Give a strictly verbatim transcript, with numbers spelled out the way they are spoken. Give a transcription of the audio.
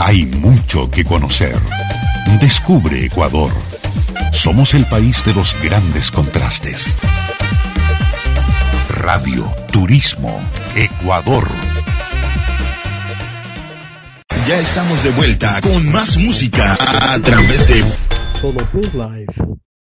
Hay mucho que conocer. Descubre Ecuador. Somos el país de los grandes contrastes. Radio, turismo, Ecuador. Ya estamos de vuelta con más música a través de Solo Plus Live.